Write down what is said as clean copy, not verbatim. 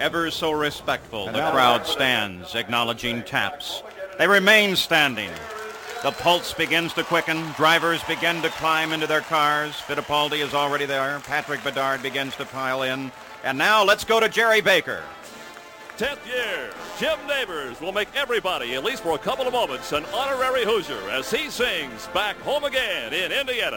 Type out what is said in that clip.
Ever so respectful, the crowd stands, acknowledging taps. They remain standing. The pulse begins to quicken. Drivers begin to climb into their cars. Fittipaldi is already there. Patrick Bedard begins to pile in. And now let's go to Jerry Baker. 10th year, Jim Neighbors will make everybody, at least for a couple of moments, an honorary Hoosier as he sings Back Home Again in Indiana.